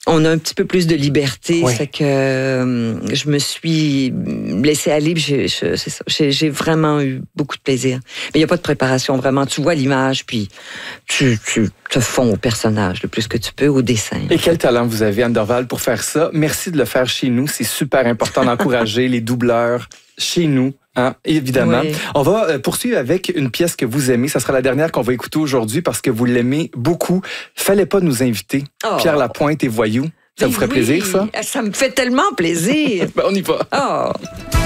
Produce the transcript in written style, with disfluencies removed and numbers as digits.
on a un petit peu plus de liberté. Oui. Ça fait que je me suis laissée aller. C'est ça. J'ai vraiment eu beaucoup de plaisir. Mais il n'y a pas de préparation, vraiment. Tu vois l'image, puis tu te fonds au personnage le plus que tu peux, au dessin. Et quel talent vous avez, Anne Dorval, pour faire ça. Merci de le faire chez nous. C'est super important d'encourager les doubleurs chez nous. Hein, évidemment. Oui. On va poursuivre avec une pièce que vous aimez. Ça sera la dernière qu'on va écouter aujourd'hui parce que vous l'aimez beaucoup. Fallait pas nous inviter. Oh. Pierre Lapointe et Voyou. Ça vous ferait plaisir, ça? Ça me fait tellement plaisir. Ben, on y va. Oh.